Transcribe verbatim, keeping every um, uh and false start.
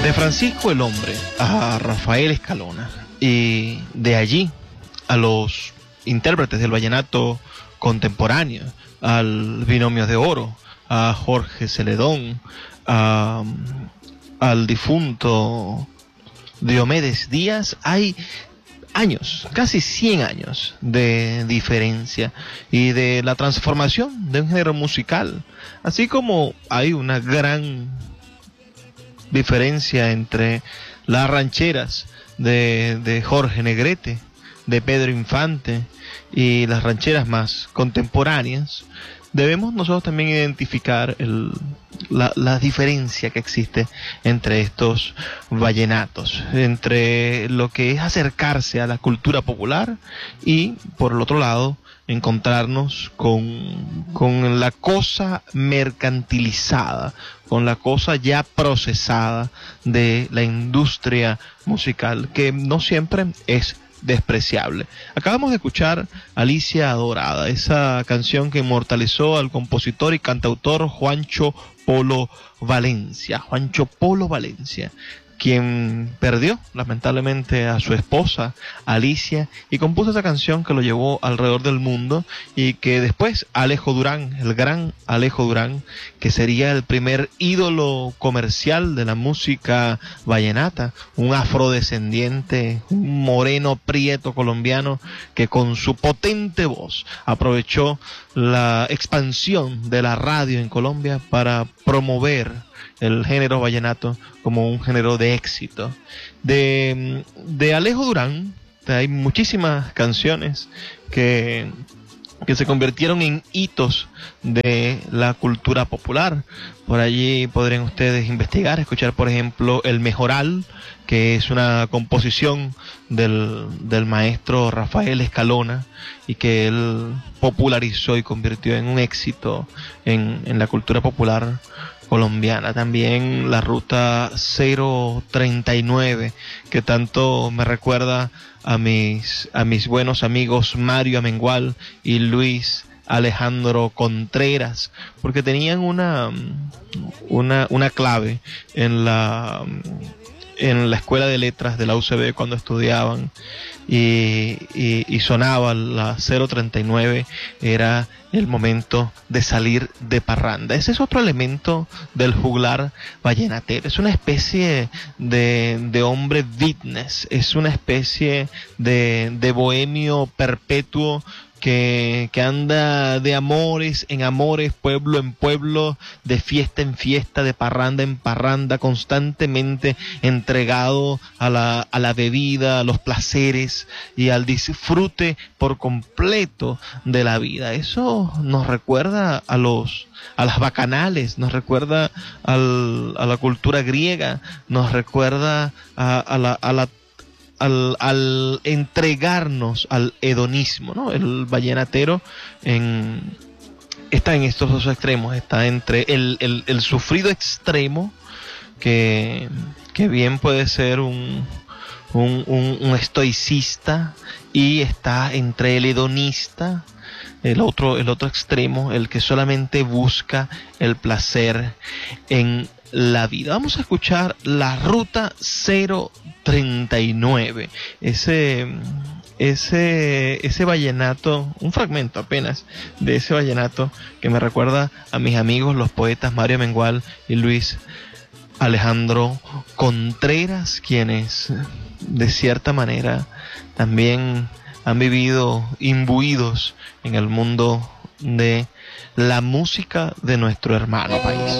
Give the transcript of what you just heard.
De Francisco el Hombre a Rafael Escalona, y de allí a los intérpretes del vallenato contemporáneo, al Binomio de Oro, a Jorge Celedón, a, al difunto Diomedes Díaz, hay años, casi cien años de diferencia y de la transformación de un género musical, así como hay una gran diferencia entre las rancheras de, de Jorge Negrete, de Pedro Infante, y las rancheras más contemporáneas. Debemos nosotros también identificar el, la, la diferencia que existe entre estos vallenatos, entre lo que es acercarse a la cultura popular y, por el otro lado, encontrarnos con, con la cosa mercantilizada, con la cosa ya procesada de la industria musical, que no siempre es despreciable. Acabamos de escuchar Alicia Adorada, esa canción que inmortalizó al compositor y cantautor Juancho Polo Valencia, Juancho Polo Valencia, quien perdió lamentablemente a su esposa Alicia y compuso esa canción que lo llevó alrededor del mundo, y que después Alejo Durán, el gran Alejo Durán, que sería el primer ídolo comercial de la música vallenata, un afrodescendiente, un moreno prieto colombiano que con su potente voz aprovechó la expansión de la radio en Colombia para promover el género vallenato como un género de éxito. De, de Alejo Durán hay muchísimas canciones que, que se convirtieron en hitos de la cultura popular. Por allí podrían ustedes investigar, escuchar por ejemplo El Mejoral, que es una composición del, del maestro Rafael Escalona, y que él popularizó y convirtió en un éxito en, en la cultura popular colombiana. También la Ruta cero treinta y nueve, que tanto me recuerda a mis, a mis buenos amigos Mario Amengual y Luis Alejandro Contreras, porque tenían una, una, una clave en la, en la escuela de letras de la U C B cuando estudiaban, y, y, y sonaba la cero treinta y nueve, era el momento de salir de parranda. Ese es otro elemento del juglar vallenatero, es una especie de, de hombre fitness, es una especie de, de bohemio perpetuo, que, que anda de amores en amores, pueblo en pueblo, de fiesta en fiesta, de parranda en parranda, constantemente entregado a la, a la bebida, a los placeres y al disfrute por completo de la vida. Eso nos recuerda a los a las bacanales, nos recuerda al, a la cultura griega, nos recuerda a, a la, a la Al, al entregarnos al hedonismo, ¿no? El vallenatero en, está en estos dos extremos, está entre el, el, el sufrido extremo, que, que bien puede ser un, un, un, un estoicista, y está entre el hedonista, el otro, el otro extremo, el que solamente busca el placer en la vida. Vamos a escuchar la Ruta cero treinta y nueve, ese, ese, ese vallenato, un fragmento apenas de ese vallenato que me recuerda a mis amigos los poetas Mario Mengual y Luis Alejandro Contreras, quienes de cierta manera también han vivido imbuidos en el mundo de la música de nuestro hermano país.